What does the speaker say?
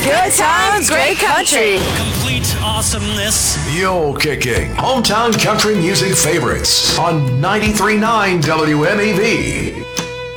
Good times, great country. Complete awesomeness. Mule Kicking. Hometown country music favorites on 93.9 WMEV.